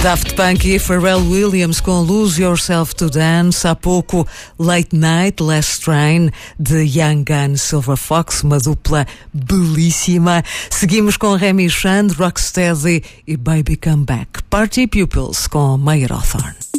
Daft Punk e Pharrell Williams com Lose Yourself to Dance. Há pouco Late Night, Last Train de Young Gun Silver Fox, uma dupla belíssima. Seguimos com Remy Shand, Rocksteady e Baby Come Back. Party Pupils com Mayer Hawthorne.